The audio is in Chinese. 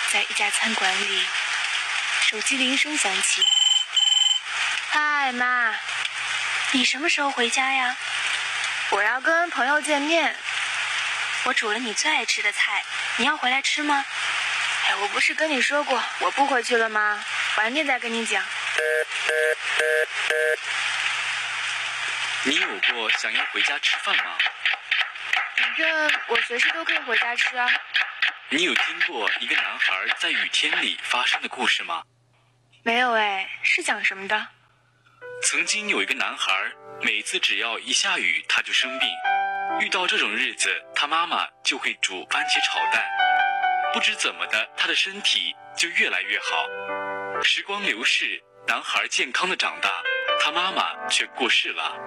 在一家餐馆里，手机铃声响起。 嗨，妈， 你什么时候回家呀？ 我要跟朋友见面。 我煮了你最爱吃的菜，你要回来吃吗？ 哎，我不是跟你说过我不回去了吗？晚点再跟你讲。 你有过想要回家吃饭吗？ 反正我随时都可以回家吃啊。 你有听过一个男孩在雨天里发生的故事吗？ 没有哎，是讲什么的？ 曾经有一个男孩，每次只要一下雨他就生病，遇到这种日子他妈妈就会煮番茄炒蛋，不知怎么的他的身体就越来越好。时光流逝，男孩健康的长大，他妈妈却过世了。